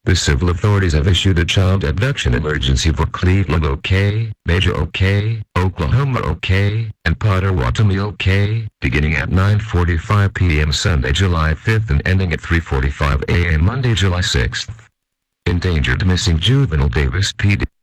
The civil authorities have issued a child abduction emergency for Cleveland, OK, Major OK, Oklahoma OK, and Potawatomi OK, beginning at 9:45 p.m. Sunday, July 5th and ending at 3:45 a.m. Monday, July 6th. Endangered missing juvenile Davis P.D.